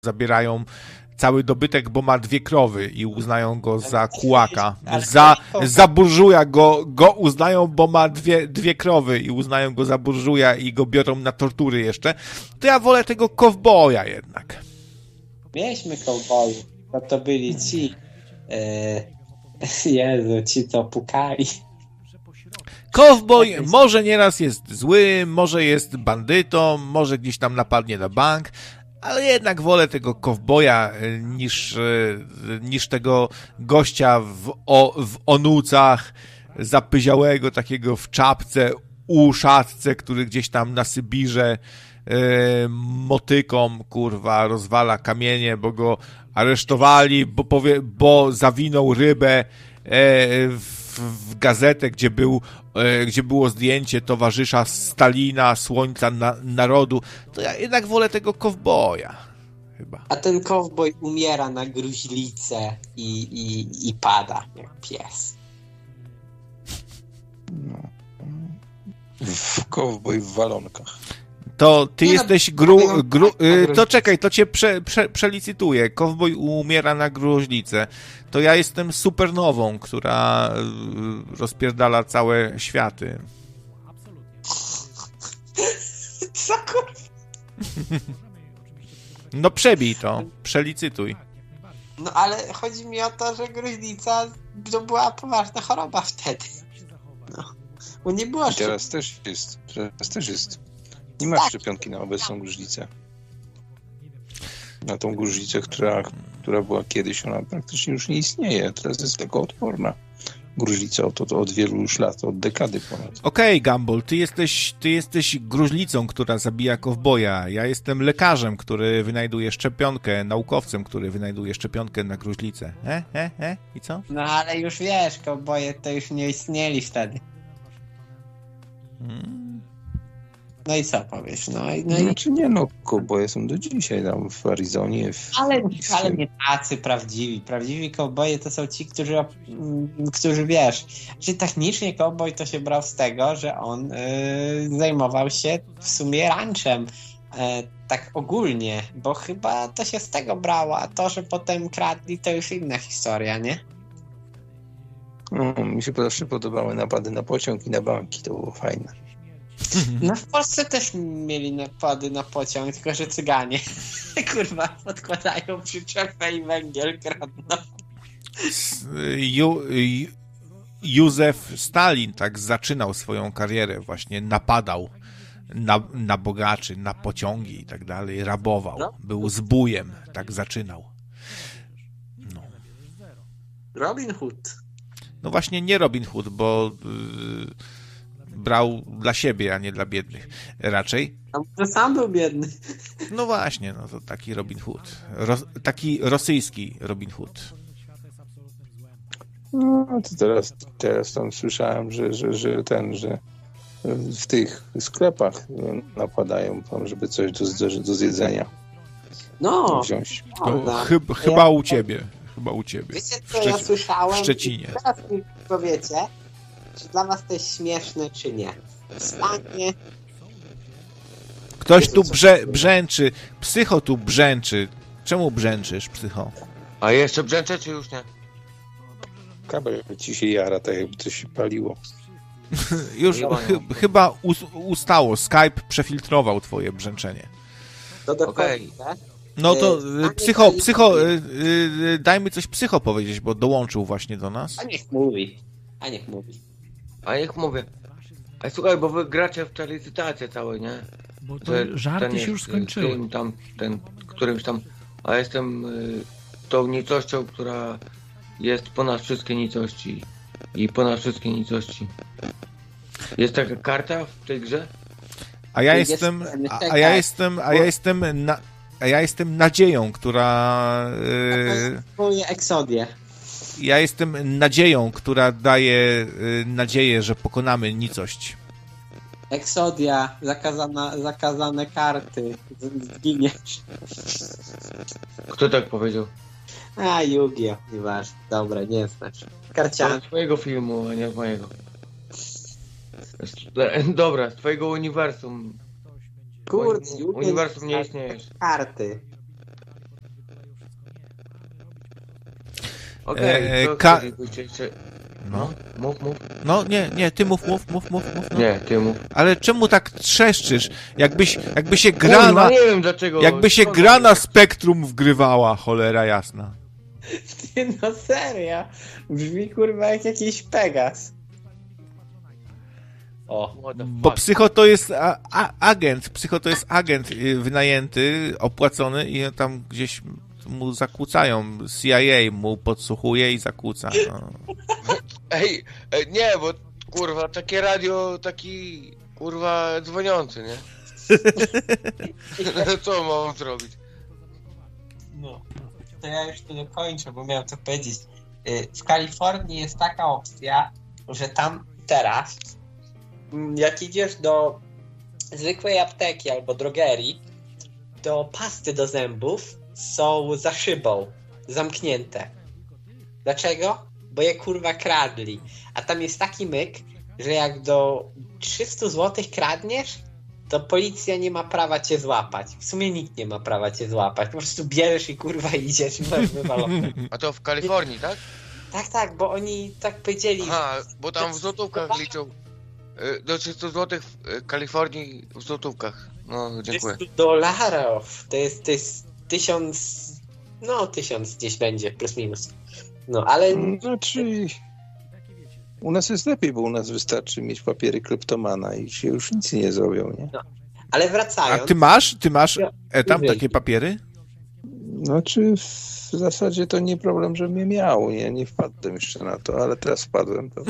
zabierają cały dobytek, bo ma 2 krowy i uznają go za kułaka. Za burżuja go uznają, bo ma dwie krowy i uznają go za burżuja i go biorą na tortury jeszcze. To ja wolę tego kowboja jednak. Mieliśmy kowbojów, to byli ci Jezu, ci to pukali. Kowboj może nieraz jest zły, może jest bandytą, może gdzieś tam napadnie na bank, ale jednak wolę tego kowboja niż tego gościa w onucach, zapyziałego takiego w czapce, uszatce, który gdzieś tam na Sybirze motyką, kurwa, rozwala kamienie, bo go aresztowali, bo zawinął rybę w gazetę, gdzie było zdjęcie towarzysza Stalina, Słońca Narodu. To ja jednak wolę tego kowboja chyba. A ten kowboj umiera na gruźlicę i pada jak pies. No. Kowboj w walonkach. To ty jesteś to czekaj, to cię przelicytuję. Kowboj umiera na gruźlicę. To ja jestem supernową, która rozpierdala całe światy. Co kurwa? No przebij to, przelicytuj. No ale chodzi mi o to, że gruźlica to była poważna choroba wtedy. No. Bo nie było Teraz też jest. Nie ma szczepionki na obecną gruźlicę. Na tą gruźlicę, która była kiedyś, ona praktycznie już nie istnieje. Teraz jest tylko odporna. Gruźlica od wielu już lat, od dekady ponad. Okej, Gumball, ty jesteś gruźlicą, która zabija kowboja. Ja jestem lekarzem, który wynajduje szczepionkę, naukowcem, który wynajduje szczepionkę na gruźlicę. I co? No ale już wiesz, kowboje to już nie istnieli wtedy. No i co powiesz? Znaczy nie, kowboje są do dzisiaj tam w Arizonie. Ale nie tacy prawdziwi. Prawdziwi kowboje to są ci, którzy wiesz, że technicznie kowboj to się brał z tego, że on zajmował się w sumie ranczem. Tak ogólnie, bo chyba to się z tego brało, a to, że potem kradli, to już inna historia, nie? No, mi się zawsze podobały napady na pociąg i na banki, to było fajne. No w Polsce też mieli napady na pociąg, tylko że Cyganie kurwa podkładają przyczepę i węgiel kradną. Józef Stalin tak zaczynał swoją karierę, właśnie napadał na bogaczy, na pociągi i tak dalej, rabował, był zbójem, tak zaczynał. No. Robin Hood. No właśnie nie Robin Hood, bo brał dla siebie, a nie dla biednych raczej. A może sam był biedny. No właśnie, no to taki Robin Hood. Taki rosyjski Robin Hood. No to teraz tam słyszałem, że w tych sklepach napadają tam, żeby coś do zjedzenia wziąć. Chyba u ciebie. Wiecie co ja słyszałem? W Szczecinie. Teraz mi powiecie, czy dla was to jest śmieszne, czy nie. Stanie. Ktoś tu brzęczy. Psycho tu brzęczy. Czemu brzęczysz, psycho? A jeszcze brzęczę, czy już nie? Kabel ci się jara, tak jakby coś się paliło. Już chyba ustało. Skype przefiltrował twoje brzęczenie. To dokładnie, tak? No to psycho, dajmy coś psycho powiedzieć, bo dołączył właśnie do nas. A niech mówi. A niech mówię. A słuchaj, bo wy gracie w te licytacje całe, nie? Bo to żarty się już skończyły. Którymś tam, a jestem tą nicością, która jest ponad wszystkie nicości. I ponad wszystkie nicości. Jest taka karta w tej grze? A ja jestem nadzieją, która... Exodię. Ja jestem nadzieją, która daje nadzieję, że pokonamy nicość. Exodia, zakazane karty, zginiesz. Kto tak powiedział? A, Yu-Gi-Oh! Nieważne. Dobra, nie znasz. Karciany. Z twojego filmu, a nie z mojego. Dobra, z twojego uniwersum. Kurde, uniwersum nie istniejesz. Karty. Okej, Ka- chcielibyście jeszcze... No. Mów. No, nie, ty mów. No. Nie, ty mów. Ale czemu tak trzeszczysz? Jakby się gra Kurwa, na... nie wiem dlaczego. Jakby się gra na Spektrum wgrywała, cholera jasna. Ty, no serio. Brzmi kurwa jak jakiś Pegas. O. Bo Psycho to jest agent wynajęty, opłacony i tam gdzieś mu zakłócają. CIA mu podsłuchuje i zakłóca. No. Ej, nie, bo kurwa, takie radio, taki kurwa dzwoniący, nie? No co mam zrobić? No. To ja już tu dokończę, bo miałem to powiedzieć. W Kalifornii jest taka opcja, że tam teraz jak idziesz do zwykłej apteki albo drogerii, to pasty do zębów są za szybą, zamknięte. Dlaczego? Bo je kurwa kradli. A tam jest taki myk, że jak do 300 zł kradniesz, to policja nie ma prawa cię złapać. W sumie nikt nie ma prawa cię złapać. Po prostu bierzesz i kurwa idziesz i masz wywalone. A to w Kalifornii, tak? Tak, bo oni tak powiedzieli. Aha, bo tam w złotówkach liczą. Do 300 zł w Kalifornii w złotówkach. No, dziękuję. $100. To jest 1000. No, 1000 gdzieś będzie, plus minus. No, ale. Znaczy, u nas jest lepiej, bo u nas wystarczy mieć papiery kleptomana i się już nic nie zrobią, nie? No, ale A wracając. ty masz tam takie papiery? Znaczy, w zasadzie to nie problem, żebym je miał, nie wpadłem jeszcze na to, ale teraz wpadłem. To...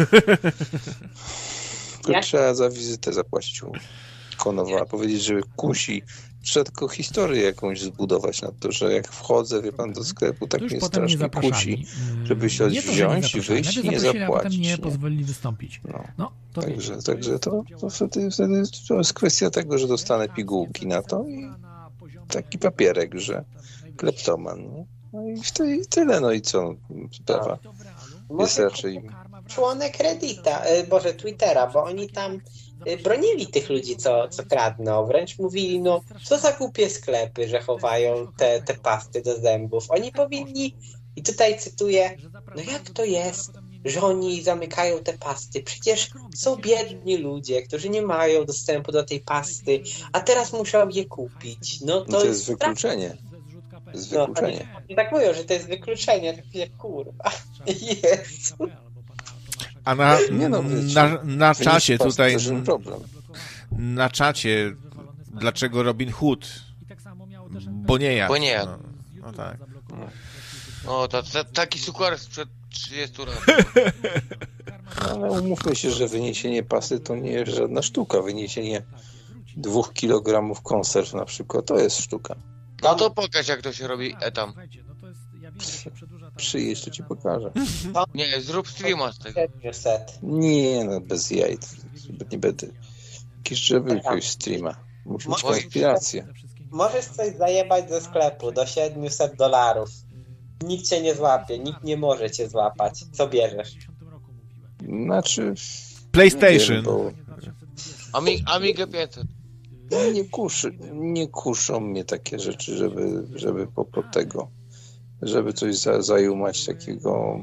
Tylko trzeba za wizytę zapłacić u Konowa, powiedzieć, że kusi. Trzeba tylko historię jakąś zbudować na to, że jak wchodzę, wie pan, do sklepu, tak mnie strasznie kusi, żeby się wziąć i wyjść i nie zapłacić. A potem nie pozwolili wystąpić. No, także to wtedy to jest kwestia tego, że dostanę pigułki na to i taki papierek, że kleptoman, nie? No i wtedy tyle, no i co sprawa jest raczej... Członek Reddita, Twittera, bo oni tam bronili tych ludzi, co kradną. Wręcz mówili, no co za głupie sklepy, że chowają te pasty do zębów. Oni powinni, i tutaj cytuję, no jak to jest, że oni zamykają te pasty? Przecież są biedni ludzie, którzy nie mają dostępu do tej pasty, a teraz muszą je kupić. No to jest wykluczenie. To jest wykluczenie. No, tak mówią, że to jest wykluczenie. Tak mówię, kurwa. Jezu. A na czacie tutaj, na czacie, dlaczego Robin Hood? Bo nie ja. No tak. No, taki sukar sprzed 30 lat. Ale umówmy się, że wyniesienie pasy to nie jest żadna sztuka. Wyniesienie 2 kilogramów konserw na przykład, to jest sztuka. No to pokaż, jak to się robi etam. Przyjedź, to ci pokażę. Nie, zrób streama z tego. 700. Nie, no bez jaj. Nie będę. Żeby jakiegoś streama. Muszę mieć inspirację. Możesz coś zajebać ze sklepu do $700. Nikt cię nie złapie, nikt nie może cię złapać. Co bierzesz? Znaczy... PlayStation. Wiem, bo... Amiga 500. Nie kuszą mnie takie rzeczy, żeby po tego, żeby coś zajumać takiego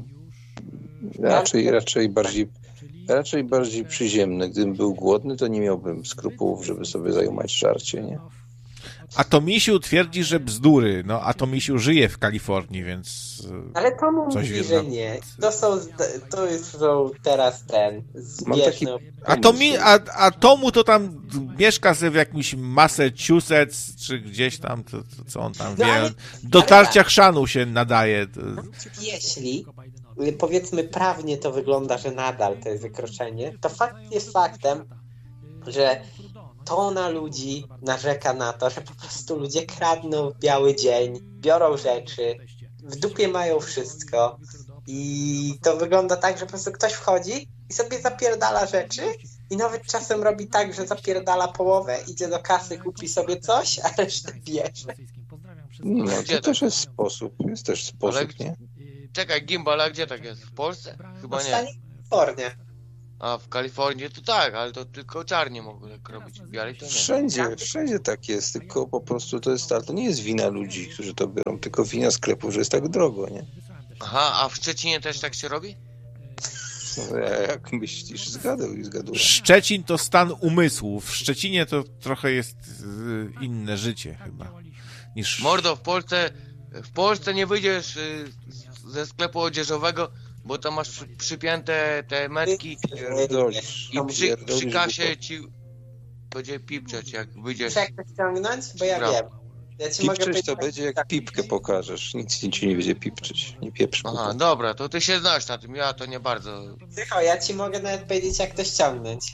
raczej bardziej przyziemne. Gdybym był głodny, to nie miałbym skrupułów, żeby sobie zajumać żarcie, nie? A Tomisiu twierdzi, że bzdury. No, a Tomisiu żyje w Kalifornii, więc... Ale to mówi, że nie. To są teraz zbieżne... A Tomu to tam mieszka sobie w jakimś Massachusetts, czy gdzieś tam, to co on tam wie. Do tarcia chrzanu się nadaje. Jeśli, powiedzmy, prawnie to wygląda, że nadal to jest wykroczenie, to fakt jest faktem, że tona ludzi narzeka na to, że po prostu ludzie kradną w biały dzień, biorą rzeczy, w dupie mają wszystko i to wygląda tak, że po prostu ktoś wchodzi i sobie zapierdala rzeczy i nawet czasem robi tak, że zapierdala połowę, idzie do kasy, kupi sobie coś, a resztę bierze. No, to też jest sposób. Jest też sposób, nie? Czekaj, Gimbal, a gdzie tak jest? W Polsce? Chyba nie. Kalifornia. A w Kalifornii to tak, ale to tylko czarnie mogą tak robić. Biali to nie. Wszędzie tak jest, tylko po prostu to nie jest wina ludzi, którzy to biorą, tylko wina sklepu, że jest tak drogo, nie? Aha, a w Szczecinie też tak się robi? No, jak myślisz, zgaduję. Szczecin to stan umysłu. W Szczecinie to trochę jest inne życie chyba. Niż... Mordo, w Polsce nie wyjdziesz ze sklepu odzieżowego, bo tam masz przypięte te metki Pierdolisz. i przy kasie ci będzie pipczeć, jak wyjdziesz. Chcesz jak to ściągnąć? Bo ja Brawo. wiem. Ja ci mogę Pipczyć to powiedzieć, będzie jak pipkę pokażesz. Nic ci nie będzie pipczyć. Nie pieprz. Aha, dobra, to ty się znasz na tym, ja to nie bardzo. Cicho, ja ci mogę nawet powiedzieć, jak to ściągnąć.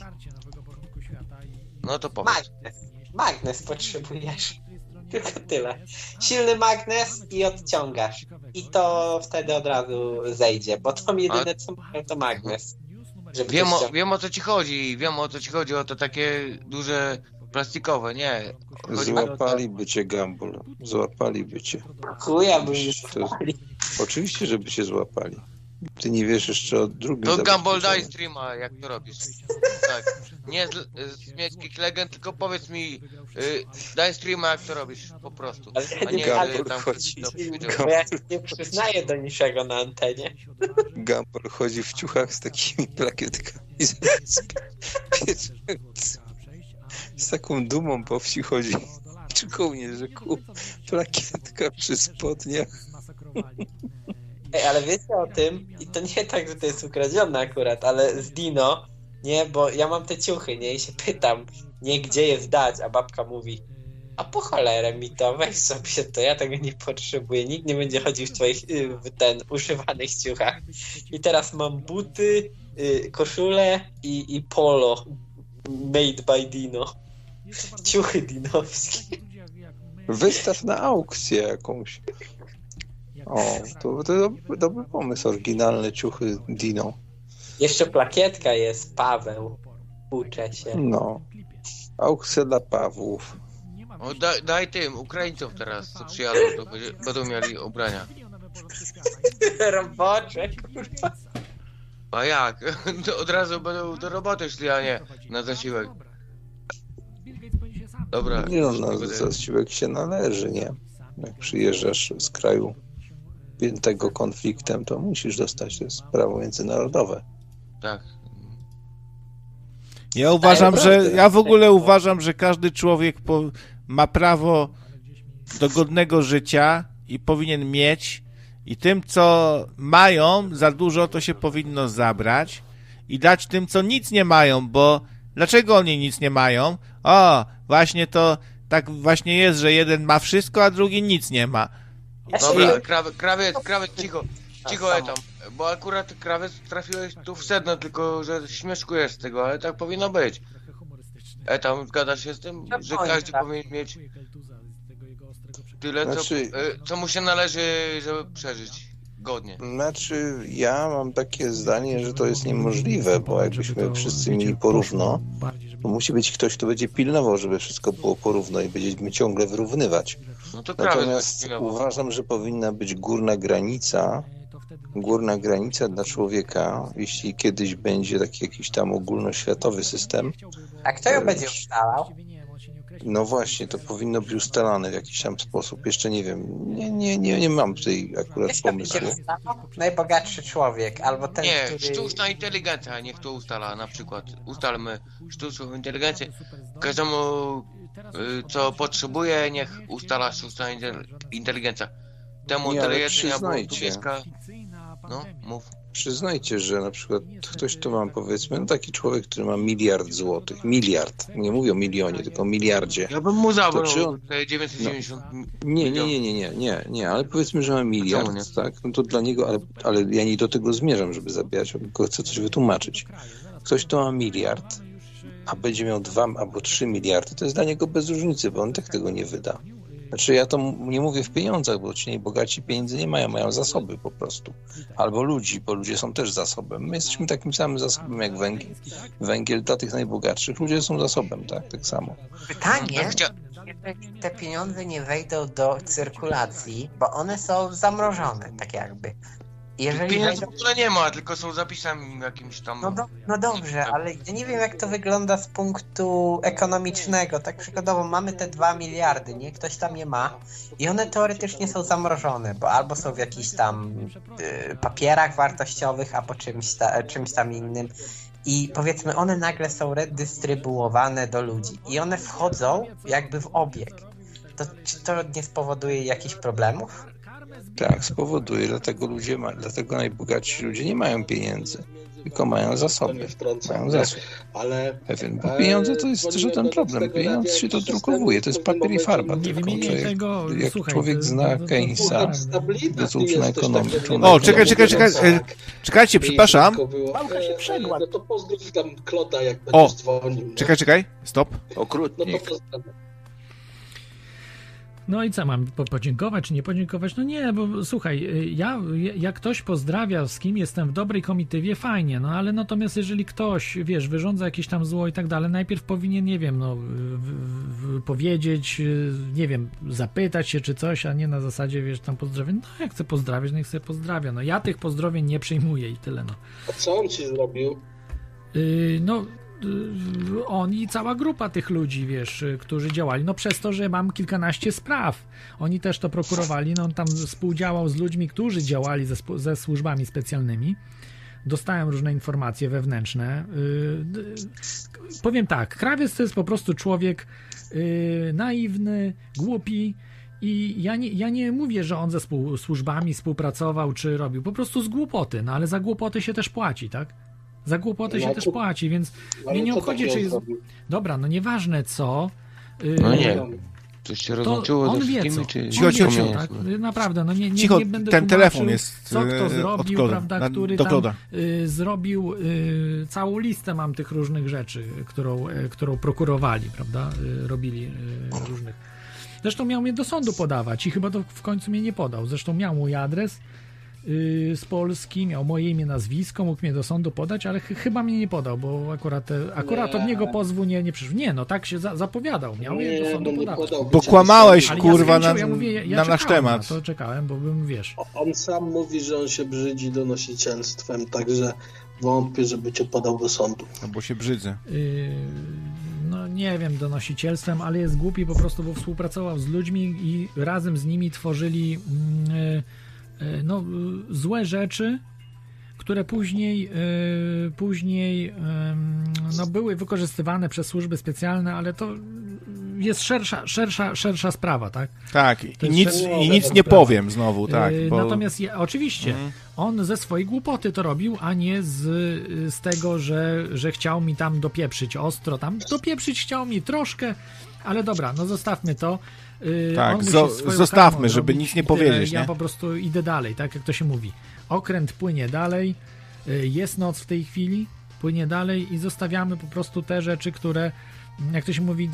No to powiedz. Magnes potrzebujesz. Tylko tyle. Silny magnes i odciągasz. I to wtedy od razu zejdzie, bo to jedyne co mają to magnes. Żeby to ściągnąć. Wiem o co ci chodzi, o to takie duże plastikowe, nie. Złapaliby cię, Gumball. Złapaliby cię. Chuja by mi To- Oczywiście, żeby cię złapali. Ty nie wiesz jeszcze o drugim To Gumball, daj zabezpieczeniu. streama, jak to robisz. Tak. Nie z miejskich legend, tylko powiedz mi, daj streama, jak to robisz, po prostu. Ale ja A nie nie, wiem, że tam chodzi. to powiedział. Bo ja się nie przyznaję do niczego na antenie. Gumball chodzi w ciuchach z takimi plakietkami. Z taką dumą po wsi chodzi. Czy kołnierzyku? Plakietka przy spodniach. Ej, ale wiecie o tym, i to nie tak, że to jest ukradzione akurat, ale z Dino, nie, bo ja mam te ciuchy, nie, i się pytam, nie, gdzie je zdać, a babka mówi, a po cholerę mi to, weź sobie to, ja tego nie potrzebuję, nikt nie będzie chodził w twoich, uszywanych ciuchach. I teraz mam buty, koszulę i polo made by Dino. Ciuchy dinowskie. Wystaw na aukcję jakąś. O, to dobry pomysł. Oryginalne ciuchy Dino. Jeszcze plakietka jest, Paweł. Uczę się. No. Aukcja dla Pawłów. O, daj tym, Ukraińcom teraz, co przyjadą, to będą mieli ubrania. Robocze, kurwa. A jak? To od razu będą do roboty szli, a nie na zasiłek. Dobra. Nie no, już na będę- zasiłek się należy, nie? Jak przyjeżdżasz z kraju piętego konfliktem, to musisz dostać, to jest prawo międzynarodowe. Tak. Ja w ogóle uważam, że każdy człowiek ma prawo do godnego życia i powinien mieć, i tym, co mają za dużo, to się powinno zabrać i dać tym, co nic nie mają, bo dlaczego oni nic nie mają? O, właśnie to tak właśnie jest, że jeden ma wszystko, a drugi nic nie ma. Dobra, krawiec, cicho tam. Bo akurat krawiec trafiłeś tu w sedno, tylko że śmieszkujesz z tego, ale tak powinno być. Tam zgadzasz się z tym, że każdy powinien mieć tyle, co mu się należy, żeby przeżyć godnie. Znaczy, ja mam takie zdanie, że to jest niemożliwe, bo jakbyśmy wszyscy mieli porówno, to musi być ktoś, kto będzie pilnował, żeby wszystko było porówno i będziemy ciągle wyrównywać. No to krawiec Natomiast będzie uważam, że powinna być górna granica dla człowieka, jeśli kiedyś będzie taki jakiś tam ogólnoświatowy system. A kto ją będzie ustalał? No właśnie, to powinno być ustalane w jakiś tam sposób. Jeszcze nie wiem, nie mam tutaj akurat Wiesz, kto pomysłu. będzie ustalał? Najbogatszy człowiek, albo ten, Nie, który... sztuczna inteligencja, niech to ustala na przykład. Ustalmy sztuczną inteligencję. Każdemu, co potrzebuje, niech ustala sztuczna inteligencja. Temu Nie, tyle ale jedzenia, bo tu przyznajcie. mieszka... No, mów. Przyznajcie, że na przykład ktoś tu ma, powiedzmy, no taki człowiek, który ma 1 miliard złotych. Miliard. Nie mówię o milionie, tylko o miliardzie. Ja bym mu zabrał czy on- te 990 Nie, ale powiedzmy, że ma miliard, Czemu nie? tak? No to dla niego, ale ja nie do tego zmierzam, żeby zabijać, tylko chcę coś wytłumaczyć. Ktoś, kto ma 1 miliard, a będzie miał 2 albo 3 miliardy, to jest dla niego bez różnicy, bo on tak tego nie wyda. Znaczy ja to nie mówię w pieniądzach, bo ci najbogaci pieniędzy nie mają zasoby po prostu. Albo ludzi, bo ludzie są też zasobem. My jesteśmy takim samym zasobem jak węgiel. Węgiel dla tych najbogatszych, ludzie są zasobem, tak samo. Pytanie, jeżeli te pieniądze nie wejdą do cyrkulacji, bo one są zamrożone, tak jakby. Jeżeli Pieniędzy wejdą... w ogóle nie ma, tylko są zapisami jakimś tam... No dobrze, ale ja nie wiem, jak to wygląda z punktu ekonomicznego. Tak przykładowo mamy te 2 miliardy, nie? Ktoś tam je ma i one teoretycznie są zamrożone, bo albo są w jakichś tam papierach wartościowych, albo czymś tam innym. I powiedzmy, one nagle są redystrybuowane do ludzi i one wchodzą jakby w obieg. To czy to nie spowoduje jakichś problemów? Tak, spowoduje, dlatego najbogatsi ludzie nie mają pieniędzy, tylko mają zasoby, mają zasób. Ale Bo pieniądze to jest też ten problem. Pieniądz się to drukowuje, to jest papier i farba. Nie Tylko wymieniaj jak tego, słuchaj, człowiek zna Keynesa, to uczona ekonomii. O, czekajcie, przepraszam. Małka się przegła. No to pozdrów tam Klota, jak O, będziesz dzwonił. czekaj, stop. No to pozdrawiam. No i co, mam podziękować czy nie podziękować? No nie, bo słuchaj, jak ktoś pozdrawia, z kim jestem w dobrej komitywie, fajnie, no ale natomiast jeżeli ktoś, wiesz, wyrządza jakieś tam zło i tak dalej, najpierw powinien, nie wiem, no powiedzieć, nie wiem, zapytać się czy coś, a nie na zasadzie, wiesz, tam pozdrawiam. No jak chcę pozdrawiać, niech sobie pozdrawia. No ja tych pozdrowień nie przyjmuję i tyle, no. A co on ci zrobił? On i cała grupa tych ludzi, wiesz, którzy działali, no przez to, że mam kilkanaście spraw. Oni też to prokurowali, no on tam współdziałał z ludźmi, którzy działali ze służbami specjalnymi. Dostałem różne informacje wewnętrzne. Powiem tak, Krawiec to jest po prostu człowiek naiwny, głupi i ja nie mówię, że on ze służbami współpracował czy robił, po prostu z głupoty, no ale za głupoty się też płaci, tak? Za głupotę się też płaci, więc mnie nie obchodzi, czy jest... Dobra, no nieważne co. No nie, coś się rozłączyło on ze wie wszystkimi, co. czy... Cicho, tak? Naprawdę, no nie Cicho, będę ten telefon jest co kto zrobił, od prawda, który do tam Kloda. zrobił, całą listę mam tych różnych rzeczy, którą prokurowali, prawda, robili różnych. Zresztą miał mnie do sądu podawać i chyba to w końcu mnie nie podał. Zresztą miał mój adres z Polski, miał moje imię, nazwisko, mógł mnie do sądu podać, ale chyba mnie nie podał, bo akurat od niego pozwu nie przyszło. Nie, no tak się zapowiadał, miał mnie do sądu podawać. Bo kłamałeś, Ale kurwa, ja mówię, na nasz temat. Na to czekałem, bo bym, wiesz... On sam mówi, że on się brzydzi donosicielstwem, także wątpię, żeby cię podał do sądu. No bo się brzydzę. No nie wiem, donosicielstwem, ale jest głupi po prostu, bo współpracował z ludźmi i razem z nimi tworzyli złe rzeczy, które później były wykorzystywane przez służby specjalne, ale to jest szersza sprawa, tak? Tak, i nic nie powiem znowu, tak. Bo... Natomiast oczywiście on ze swojej głupoty to robił, a nie z tego, że chciał mi tam dopieprzyć ostro, tam dopieprzyć chciał mi troszkę, ale dobra, no zostawmy to. Tak, zostawmy, żeby nic nie powiedzieć. Ja nie? po prostu idę dalej, tak jak to się mówi. Okręt płynie dalej, jest noc w tej chwili, płynie dalej i zostawiamy po prostu te rzeczy, które, jak to się mówi,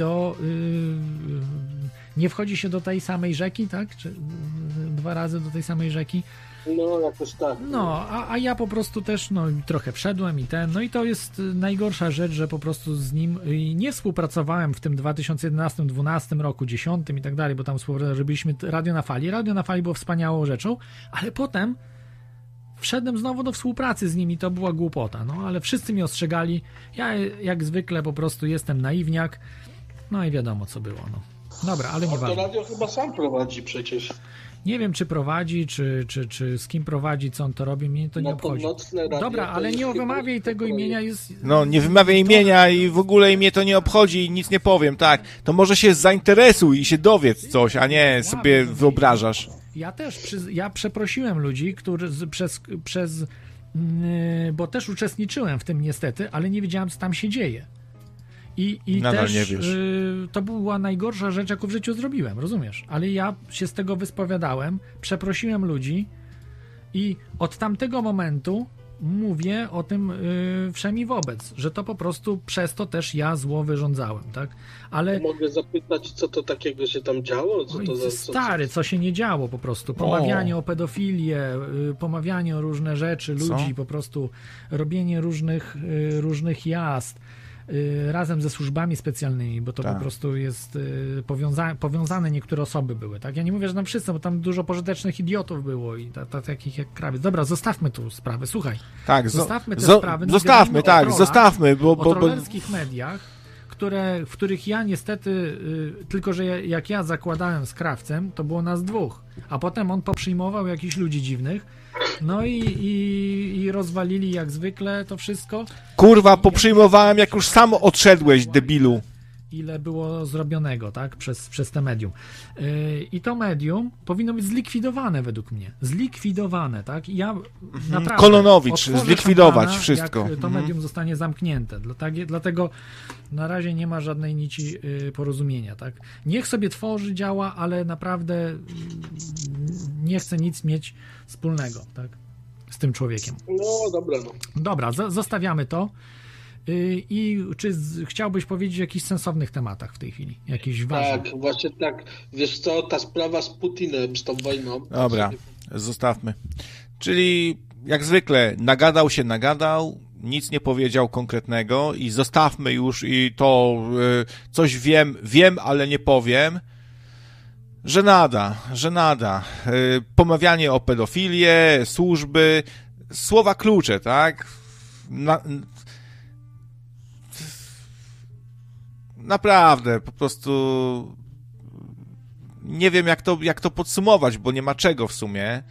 nie wchodzi się do tej samej rzeki, tak? Czy 2 razy do tej samej rzeki. No, jakoś tak. No, a ja po prostu też, trochę wszedłem no i to jest najgorsza rzecz, że po prostu z nim nie współpracowałem w tym 2011, 2012 roku, 2010 i tak dalej, bo tam robiliśmy Radio na Fali. Radio na Fali było wspaniałą rzeczą, ale potem wszedłem znowu do współpracy z nimi, to była głupota, no, ale wszyscy mnie ostrzegali, ja jak zwykle po prostu jestem naiwniak, no i wiadomo co było, no. Dobra, ale nieważne. To radio chyba sam prowadzi przecież. Nie wiem, czy prowadzi, czy z kim prowadzi, co on to robi, mnie to nie obchodzi. Dobra, ale nie wymawiaj tego imienia. No, nie wymawiaj imienia i w ogóle mnie to nie obchodzi i nic nie powiem, tak. To może się zainteresuj i się dowiedz coś, a nie sobie wyobrażasz. Ja też, ja przeprosiłem ludzi, którzy bo też uczestniczyłem w tym niestety, ale nie wiedziałem, co tam się dzieje. I nadal też nie wiesz. To była najgorsza rzecz, jaką w życiu zrobiłem, rozumiesz? Ale ja się z tego wyspowiadałem, przeprosiłem ludzi i od tamtego momentu mówię o tym wszemi wobec, że to po prostu przez to też ja zło wyrządzałem, tak? Ale... Mogę zapytać, co to takiego się tam działo? Co się nie działo po prostu. Pomawianie o pedofilię, pomawianie o różne rzeczy ludzi, po prostu robienie różnych jazd. razem ze służbami specjalnymi, bo to Tak. po prostu jest powiązane niektóre osoby były, tak? Ja nie mówię, że tam wszyscy, bo tam dużo pożytecznych idiotów było i takich jak Krawiec. Dobra, zostawmy tu sprawę, słuchaj. Tak, Zostawmy te sprawy. No, zostawmy, gadajmy o tak, trollach, zostawmy, o trollerskich mediach, w których ja niestety, tylko że jak ja zakładałem z Krawcem, to było nas dwóch, a potem on poprzyjmował jakichś ludzi dziwnych, no i rozwalili jak zwykle to wszystko. Kurwa, poprzyjmowałem, jak już sam odszedłeś, debilu. Ile było zrobionego, tak, przez te medium. I to medium powinno być zlikwidowane według mnie. Zlikwidowane, tak? I ja naprawdę Kononowicz, otworzę zlikwidować szampana, wszystko. Jak to medium zostanie zamknięte. Dlatego na razie nie ma żadnej nici porozumienia, tak? Niech sobie tworzy, działa, ale naprawdę nie chce nic mieć wspólnego, tak? Z tym człowiekiem. No dobra, no. Dobra, zostawiamy to. I czy chciałbyś powiedzieć o jakichś sensownych tematach w tej chwili? Jakiś ważny? Tak, właśnie tak. Wiesz co, ta sprawa z Putinem, z tą wojną... Dobra, zostawmy. Czyli jak zwykle nagadał, nic nie powiedział konkretnego i zostawmy już i to coś wiem, ale nie powiem. Żenada. Pomawianie o pedofilię, służby, słowa klucze, tak? Naprawdę, po prostu nie wiem jak to podsumować, bo nie ma czego w sumie.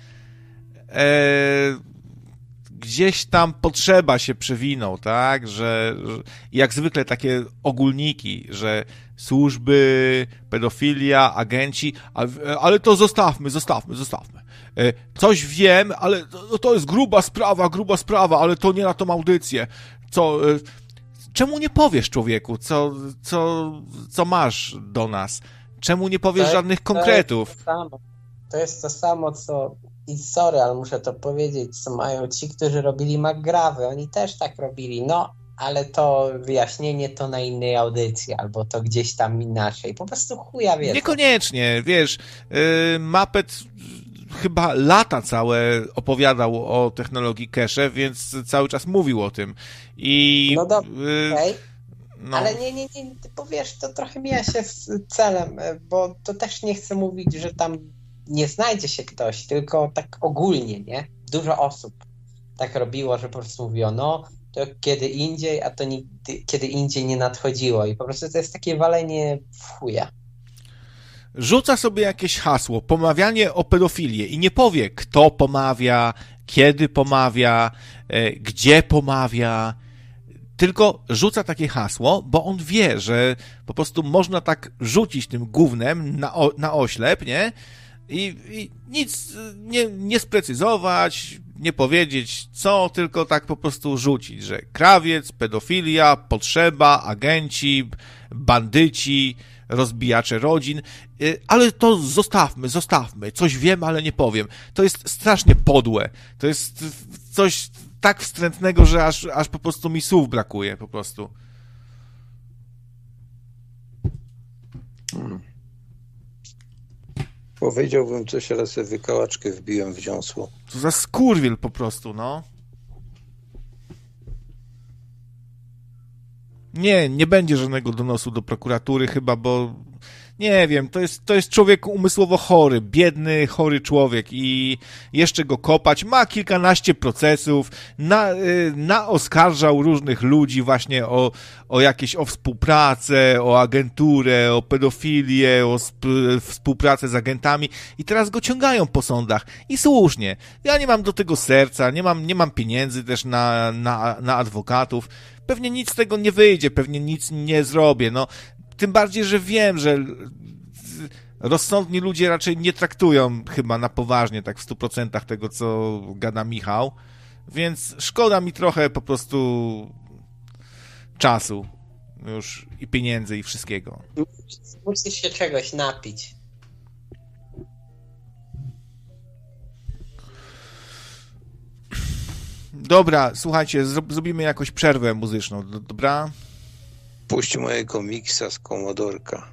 Gdzieś tam potrzeba się przewinął, tak, że jak zwykle takie ogólniki, że służby, pedofilia, agenci, ale to zostawmy. Coś wiem, ale to jest gruba sprawa, ale to nie na tą audycję. Czemu nie powiesz, człowieku, co masz do nas? Czemu nie powiesz żadnych konkretów? To jest to samo, co i sorry, ale muszę to powiedzieć, co mają ci, którzy robili McGrawy. Oni też tak robili, no, ale to wyjaśnienie to na innej audycji, albo to gdzieś tam inaczej. Po prostu chuja wiedzą. Niekoniecznie, wiesz, Muppet chyba lata całe opowiadał o technologii cache, więc cały czas mówił o tym. I no dobrze, okej. No. Ale nie, bo wiesz, to trochę mija się z celem, bo to też nie chcę mówić, że tam nie znajdzie się ktoś, tylko tak ogólnie, nie? Dużo osób tak robiło, że po prostu mówiło, no, to kiedy indziej, a to nigdy, kiedy indziej nie nadchodziło i po prostu to jest takie walenie w chuja. Rzuca sobie jakieś hasło, pomawianie o pedofilię i nie powie, kto pomawia, kiedy pomawia, gdzie pomawia, tylko rzuca takie hasło, bo on wie, że po prostu można tak rzucić tym gównem na oślep, nie? I nic nie sprecyzować, nie powiedzieć co, tylko tak po prostu rzucić, że krawiec, pedofilia, potrzeba, agenci, bandyci, rozbijacze rodzin, ale to zostawmy, coś wiem, ale nie powiem. To jest strasznie podłe, to jest coś tak wstrętnego, że aż po prostu mi słów brakuje, po prostu. Powiedziałbym coś, ale sobie wykałaczkę wbiłem w dziąsło. To za skurwiel po prostu, no. Nie będzie żadnego donosu do prokuratury chyba, bo nie wiem, to jest człowiek umysłowo chory, biedny, chory człowiek i jeszcze go kopać. Ma kilkanaście procesów, oskarżał różnych ludzi właśnie o jakieś, o współpracę, o agenturę, o pedofilię, o współpracę z agentami i teraz go ciągają po sądach. I słusznie. Ja nie mam do tego serca, nie mam pieniędzy też na adwokatów. Pewnie nic z tego nie wyjdzie, pewnie nic nie zrobię, no. Tym bardziej, że wiem, że rozsądni ludzie raczej nie traktują chyba na poważnie, tak w 100% tego, co gada Michał, więc szkoda mi trochę po prostu czasu już i pieniędzy i wszystkiego. Musisz się czegoś napić. Dobra, słuchajcie, zrobimy jakąś przerwę muzyczną, dobra? Puść mojego miksa z Komodorka.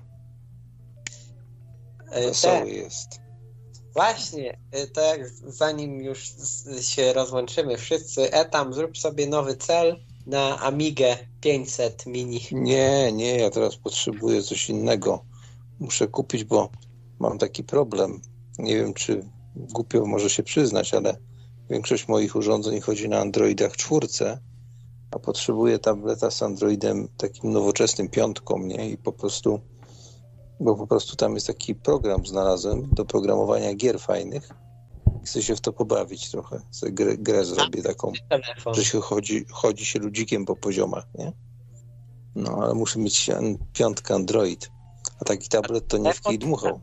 Wesoły jest. Właśnie, tak zanim już się rozłączymy wszyscy, Etam, zrób sobie nowy cel na Amigę 500 mini. Nie, ja teraz potrzebuję coś innego. Muszę kupić, bo mam taki problem. Nie wiem, czy głupio może się przyznać, ale większość moich urządzeń chodzi na Androidach 4, a potrzebuję tableta z Androidem takim nowoczesnym 5, nie? I po prostu tam jest taki program, znalazłem do programowania gier fajnych. Chcę się w to pobawić trochę. Grę zrobię taką, że się chodzi się ludzikiem po poziomach, nie? No, ale muszę mieć 5 Android. A taki tablet to nie w kij dmuchał.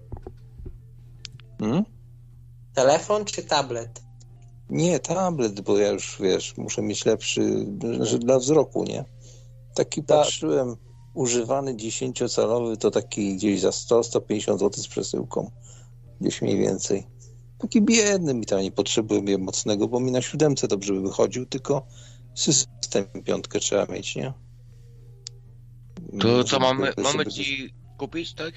Telefon czy tablet? Nie, tablet, bo ja już, wiesz, muszę mieć lepszy, że dla wzroku, nie? Taki patrzyłem, używany 10-calowy to taki gdzieś za 100-150 zł z przesyłką. Gdzieś mniej więcej. Taki biedny, mi tam nie potrzebuję mocnego, bo mi na 7 dobrze by wychodził, tylko system 5 trzeba mieć, nie? To co, mamy ci kupić, tak?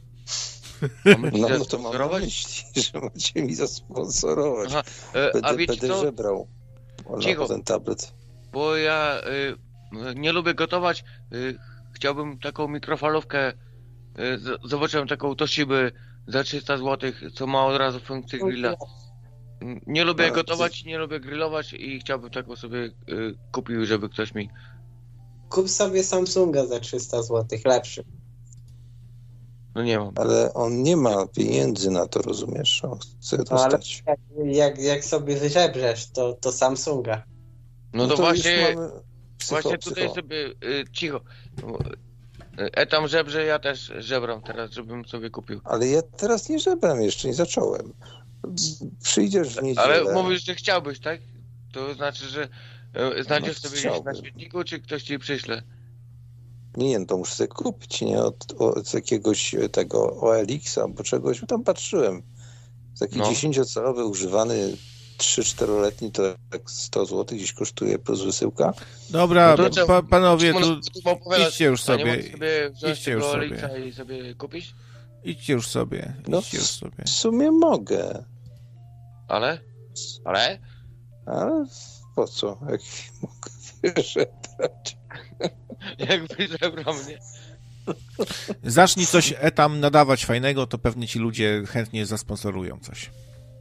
No to mam na myśli, że macie mi zasponsorować. Będę żebrał na ten tablet. Bo ja nie lubię gotować. Chciałbym taką mikrofalówkę. Zobaczyłem taką Toshibę za 300 zł, co ma od razu funkcję grilla. Nie lubię gotować, nie lubię grillować i chciałbym taką sobie kupił, żeby ktoś mi... Kup sobie Samsunga za 300 zł, lepszy. No nie mam. Ale on nie ma pieniędzy na to, rozumiesz? On chce dostać. Ale jak sobie wyżebrzesz, to Samsunga. No to właśnie tutaj sobie cicho. Tam żebrze, ja też żebram teraz, żebym sobie kupił. Ale ja teraz nie żebram jeszcze, nie zacząłem. Przyjdziesz w niedzielę. Ale mówisz, że chciałbyś, tak? To znaczy, że znajdziesz sobie gdzieś na świetniku, czy ktoś ci przyśle? Nie, to muszę sobie kupić, nie? Od jakiegoś tego OLX albo czegoś. Tam patrzyłem. Taki 10-calowy używany 3-4-letni to tak 100 zł gdzieś kosztuje plus wysyłka. Dobra, panowie, idźcie już sobie. Idźcie już sobie. I sobie kupić? Idźcie już sobie. W sumie mogę. Ale po co? Jak mogę wyżebrać? Jak wyżebrał mnie. Zacznij coś tam nadawać fajnego, to pewnie ci ludzie chętnie zasponsorują coś.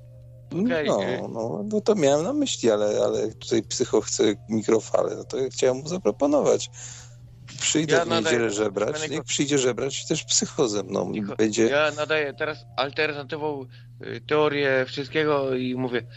No to miałem na myśli, ale tutaj psycho chce mikrofale, no to ja chciałem mu zaproponować. Przyjdę w niedzielę żebrać, niech przyjdzie żebrać też psycho ze mną. Ja nadaję teraz alternatywną teorię wszystkiego i mówię,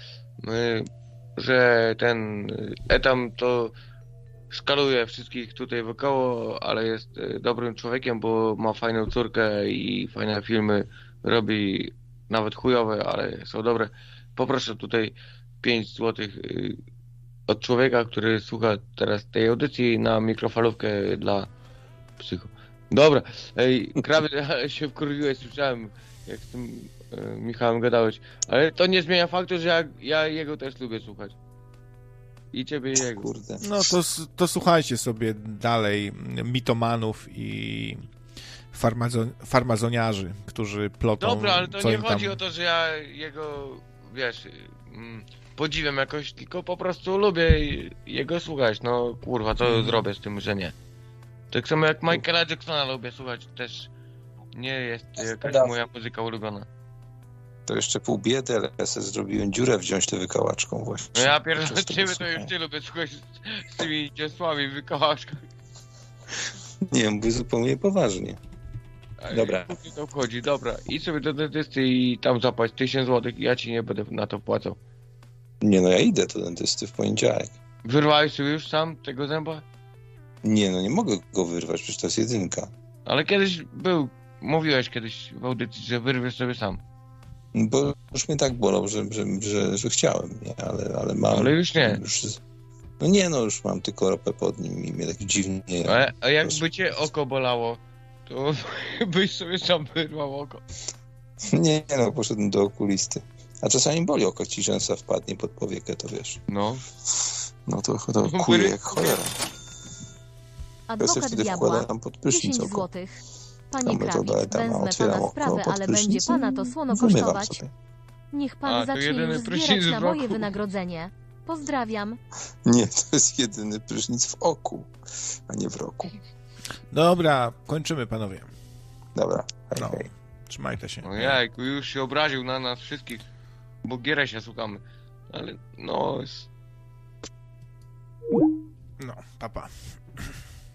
że ten Etam to szkaluje wszystkich tutaj wokoło, ale jest dobrym człowiekiem, bo ma fajną córkę i fajne filmy robi, nawet chujowe, ale są dobre. Poproszę tutaj 5 zł od człowieka, który słucha teraz tej audycji na mikrofalówkę dla psycho. Dobra, krawiec, się wkurwiłeś, słyszałem, jak z tym Michałem gadałeś, ale to nie zmienia faktu, że ja jego też lubię słuchać. I ciebie i jego. Kurde. No to słuchajcie sobie dalej mitomanów i farmazoniarzy, którzy plotą. Dobra, ale to nie chodzi o to, że ja jego, wiesz, podziwiam jakoś, tylko po prostu lubię jego słuchać. No kurwa, to zrobię z tym, że nie. Tak samo jak Michaela Jacksona lubię słuchać, też nie jest jakaś moja muzyka ulubiona. To jeszcze pół biedy, ale ja sobie zrobiłem dziurę wziąć tę wykałaczką właśnie. No ja pierdolę ciebie, to już nie lubię słuchać z tymi dziosłami wykałaczkami. Nie, mówię zupełnie poważnie. Dobra. To wchodzi, dobra. Idź sobie do dentysty i tam zapłać 1000 zł i ja ci nie będę na to płacał. Nie, no ja idę do dentysty w poniedziałek. Wyrwałeś sobie już sam tego zęba? Nie, no nie mogę go wyrwać, przecież to jest 1. Ale kiedyś mówiłeś kiedyś w audycji, że wyrwiesz sobie sam. Bo już mnie tak bolał, że chciałem, nie? Ale mam... Ale już nie. No nie, no już mam tylko ropę pod nim i mnie tak dziwnie... A jakby cię oko bolało, to byś sobie sam wyrwał oko. Nie, no poszedłem do okulisty. A czasami boli oko, ci rzęsa wpadnie pod powiekę, to wiesz. No. No to kuje jak cholera. Adwokat diabła, tam pod prysznic 10 złotych. Panie tam Krawiec, wezmę pana sprawę, ale będzie pana to słono kosztować. Niech pan zacznie już zbierać na moje wynagrodzenie. Pozdrawiam. Nie, to jest jedyny prysznic w oku, a nie w roku. Dobra, kończymy, panowie. Dobra, hej, No. hej. Trzymajcie się. No jajku, już się obraził na nas wszystkich, bo gierę się słuchamy. Ale no, No, papa.